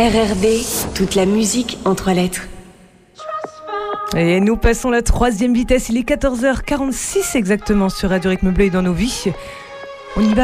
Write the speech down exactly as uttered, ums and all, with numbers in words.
R R B, toute la musique en trois lettres. Et nous passons la troisième vitesse, il est quatorze heures quarante-six exactement sur Radio Rythme Bleu et dans nos vies. On y va.